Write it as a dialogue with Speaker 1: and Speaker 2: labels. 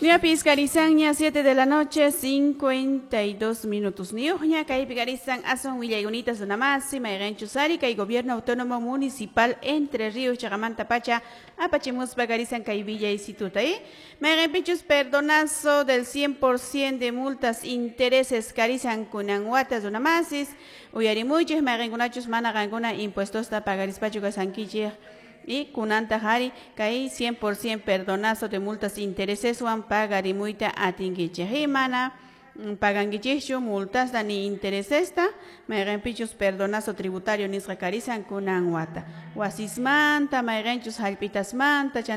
Speaker 1: Nia Piscarizan, 7 de la noche, 52 minutos. Niuña, Kai Piscarizan, Azon Villagunitas de Namasi, Mayren Chusari, Kai Gobierno Autónomo Municipal Entre Ríos, Chagamanta Pacha, Apachimus Pagarizan, Kai Villa Institutaí. Mayren Pichus, perdonazo del 100% de multas, intereses, Carizan, Kunanguatas de Namasis, Uyarimuchis, Mayren Gunachus, Managanguna, impuestos a Pagarispachuca Sanquichir. Y kunanta hari kai 100% perdonazo de multas intereses wan pagarimuita atingiche himana pagangichichu multas dani interesesta mayrenpichus perdonazo tributario nisra carizan kunan wata wasismanta mayrenchus halpitasmanta